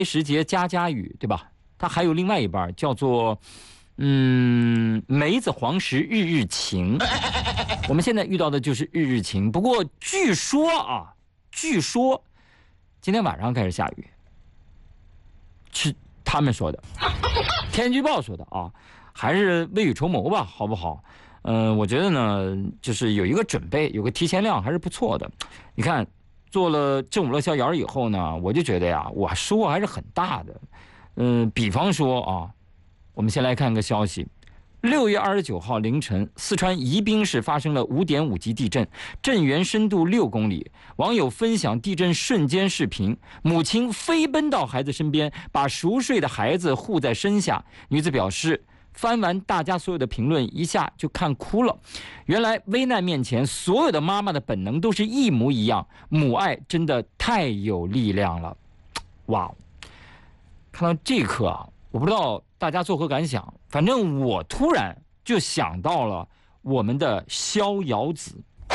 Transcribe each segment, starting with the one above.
时节家家雨，对吧？它还有另外一半叫做梅子黄时日日晴。我们现在遇到的就是日日晴，不过据说今天晚上开始下雨，是他们说的，天气预报说的啊，还是未雨绸缪吧，好不好？我觉得呢，就是有一个准备，有个提前量还是不错的。你看，做了正午乐逍遥以后呢，我就觉得呀，我收获还是很大的。比方说啊，我们先来看个消息：6月29号凌晨，四川宜宾市发生了5.5级地震，震源深度6公里。网友分享地震瞬间视频，母亲飞奔到孩子身边，把熟睡的孩子护在身下。女子表示，翻完大家所有的评论，一下就看哭了。原来危难面前，所有的妈妈的本能都是一模一样，母爱真的太有力量了。哇！看到这一刻啊，我不知道大家作何感想，反正我突然就想到了我们的逍遥子。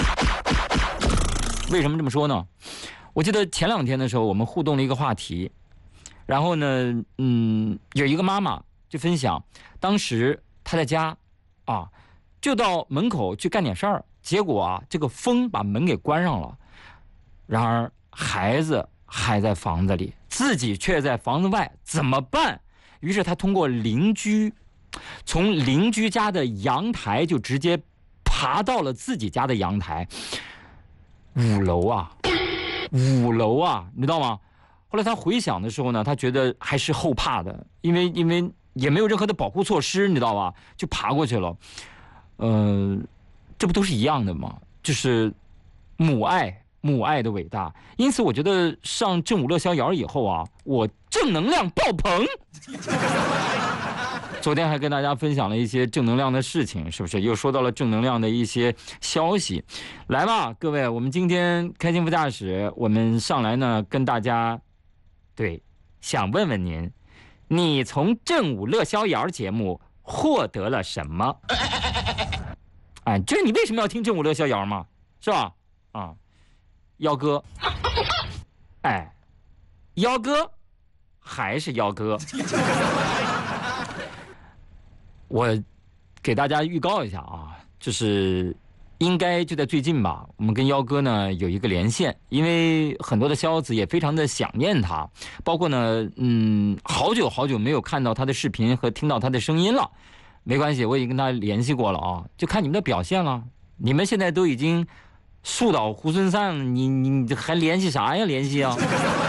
为什么这么说呢？我记得前2天的时候，我们互动了一个话题，然后呢，有一个妈妈就分享，当时她在家啊，就到门口去干点事儿，结果啊，这个风把门给关上了，然而孩子还在房子里，自己却在房子外，怎么办？于是他通过从邻居家的阳台就直接爬到了自己家的阳台，5楼啊，你知道吗？后来他回想的时候呢，他觉得还是后怕的，因为也没有任何的保护措施，你知道吧？就爬过去了。这不都是一样的吗？就是母爱的伟大。因此我觉得上正午乐逍遥以后啊，我正能量爆棚。昨天还跟大家分享了一些正能量的事情，是不是又说到了正能量的一些消息？来吧，各位，我们今天开心副驾驶，我们上来呢跟大家想问问您，你从正午乐逍遥节目获得了什么？就是你为什么要听正午乐逍遥嘛，是吧？幺哥，幺哥还是幺哥。我给大家预告一下啊，就是应该就在最近吧，我们跟幺哥呢有一个连线，因为很多的逍遥子也非常的想念他，包括呢，好久没有看到他的视频和听到他的声音了。没关系，我已经跟他联系过了啊，就看你们的表现了。你们现在都已经树倒猢狲散，你还联系啥呀？联系啊！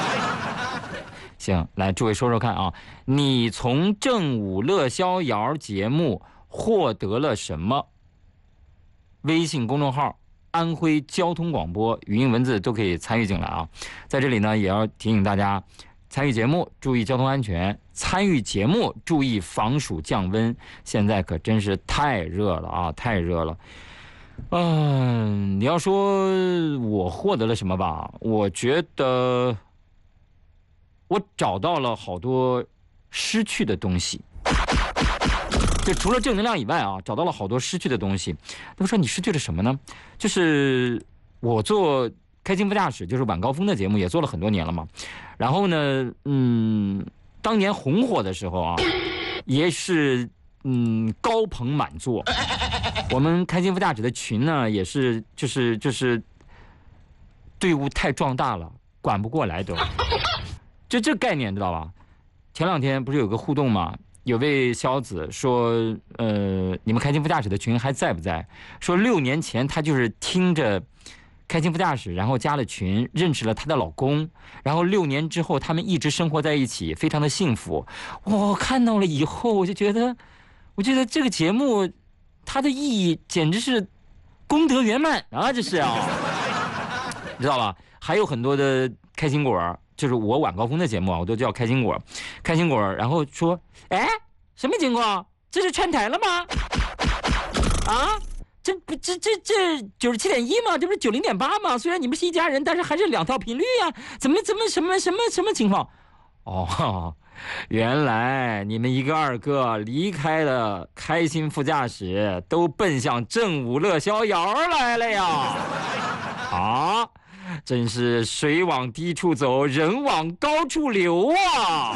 行，来，诸位说说看啊，你从正午乐逍遥节目获得了什么？微信公众号安徽交通广播，语音文字都可以参与进来啊。在这里呢，也要提醒大家，参与节目注意交通安全，参与节目注意防暑降温。现在可真是太热了啊，太热了。你要说我获得了什么吧，我觉得我找到了好多失去的东西。就除了正能量以外啊，找到了好多失去的东西。那么说你失去了什么呢？就是我做开心副驾驶，就是晚高峰的节目，也做了很多年了嘛。然后呢，当年红火的时候啊，也是高朋满座。我们开心副驾驶的群呢，也是就是队伍太壮大了，管不过来都。这概念知道吧？前2天不是有个互动吗？有位小子说，你们开心副驾驶的群还在不在？说6年前他就是听着开心副驾驶，然后加了群，认识了她的老公，然后6年之后他们一直生活在一起，非常的幸福。我看到了以后，我觉得这个节目它的意义简直是功德圆满啊！这是啊，你知道吧？还有很多的开心果，就是我晚高峰的节目啊，我都叫开心果，然后说，什么情况？这是串台了吗？啊？这97.1吗？这不是90.8吗？虽然你们是一家人，但是还是2条频率啊！怎么什么情况？哦，原来你们一个二个离开了开心副驾驶，都奔向正午乐逍遥来了呀！ 真是水往低处走，人往高处流啊！